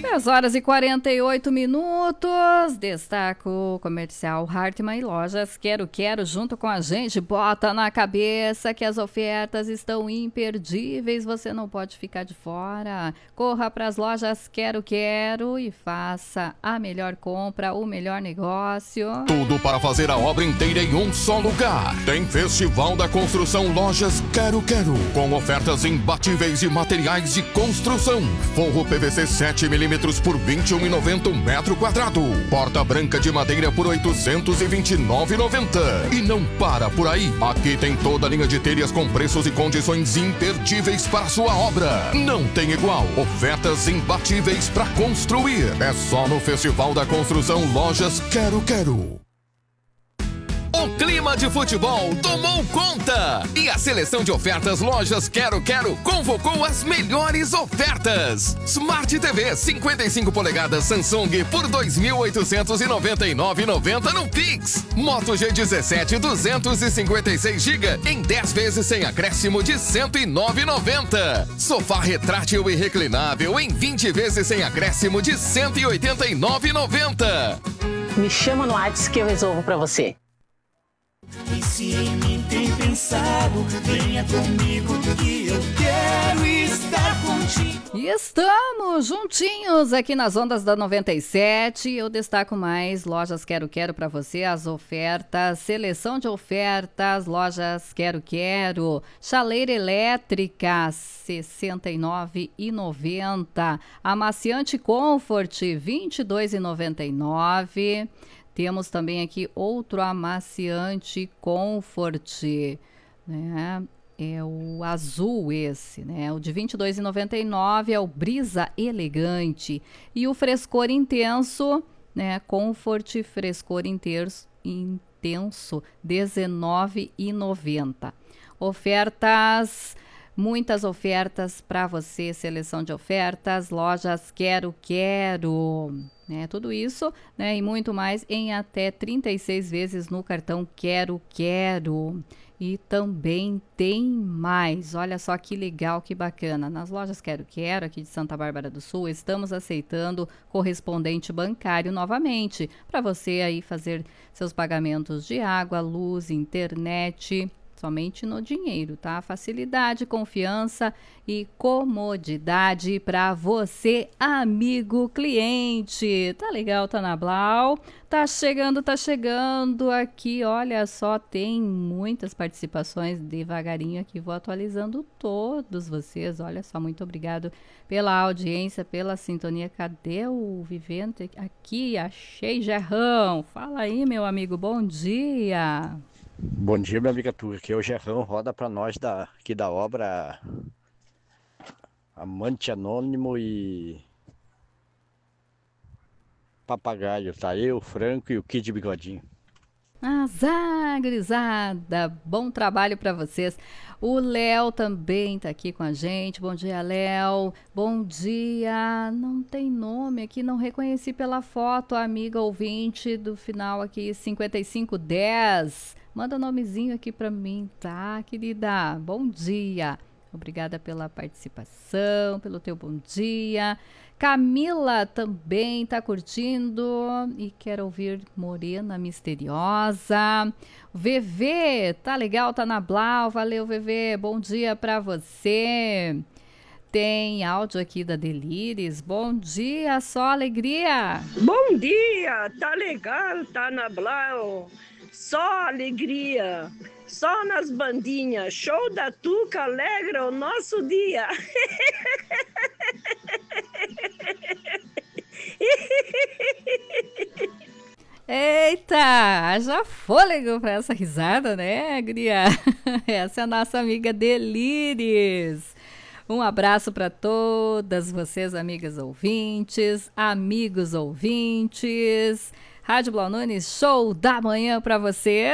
10h48. Destaco comercial Hartmann e Lojas Quero junto com a gente. Bota na cabeça que as ofertas estão imperdíveis. Você não pode ficar de fora. Corra para as lojas Quero e faça a melhor compra, o melhor negócio. Tudo para fazer a obra inteira em um só lugar. Tem Festival da Construção Lojas Quero, com ofertas imbatíveis e materiais de construção. Forro PVC 7mm por R$ 21,90 metro quadrado. Porta branca de madeira por R$ 829,90. E não para por aí. Aqui tem toda a linha de telhas com preços e condições imperdíveis para sua obra. Não tem igual. Ofertas imbatíveis para construir. É só no Festival da Construção Lojas Quero. O clima de futebol tomou conta e a seleção de ofertas Lojas Quero convocou as melhores ofertas. Smart TV 55 polegadas Samsung por R$ 2.899,90 no Pix. Moto G17 256 GB em 10 vezes sem acréscimo de R$ 109,90. Sofá retrátil e reclinável em 20 vezes sem acréscimo de R$ 189,90. Me chama no WhatsApp que eu resolvo pra você. E se em mim tem pensado, venha comigo que eu quero estar contigo. E estamos juntinhos aqui nas ondas da 97. Eu destaco mais Lojas Quero para você, as ofertas, seleção de ofertas, Lojas Quero. Chaleira elétrica R$ 69,90. Amaciante Comfort R$ 22,99. Temos também aqui outro amaciante Comfort, né? É o azul esse, né? O de R$ 22,99 é o Brisa Elegante. E o Frescor Intenso, né? Comfort Frescor Intenso R$ 19,90. Ofertas, muitas ofertas para você, seleção de ofertas, Lojas Quero. Né, tudo isso, né, e muito mais em até 36 vezes no cartão Quero. E também tem mais. Olha só que legal, que bacana. Nas lojas Quero aqui de Santa Bárbara do Sul, estamos aceitando correspondente bancário novamente, para você aí fazer seus pagamentos de água, luz, internet, somente no dinheiro, tá? Facilidade, confiança e comodidade para você, amigo cliente. Tá legal, tá na Blau? Tá chegando aqui. Olha só, tem muitas participações. Devagarinho aqui, vou atualizando todos vocês. Olha só, muito obrigado pela audiência, pela sintonia. Cadê o Vivente? Aqui, achei, Gerrão. Fala aí, meu amigo, bom dia. Bom dia, minha amiga Turca. Aqui é o Gerrão, roda para nós aqui da obra Amante Anônimo e Papagaio. Tá eu, o Franco e o Kid Bigodinho. Gurizada, bom trabalho para vocês. O Léo também tá aqui com a gente. Bom dia, Léo. Bom dia. Não tem nome aqui, não reconheci pela foto, a amiga ouvinte do final aqui, 5510. Manda nomezinho aqui para mim, tá, querida? Bom dia. Obrigada pela participação, pelo teu bom dia. Camila também tá curtindo e quer ouvir Morena Misteriosa. VV, tá legal, tá na Blau. Valeu, VV. Bom dia para você. Tem áudio aqui da Delírios. Bom dia, só alegria. Bom dia, tá legal, tá na Blau. Só alegria, só nas bandinhas. Show da Tuca alegra o nosso dia. Eita, haja fôlego para essa risada, né, guria? Essa é a nossa amiga Delírios. Um abraço para todas vocês, amigas ouvintes, amigos ouvintes. Rádio Blau Nunes, show da manhã para você.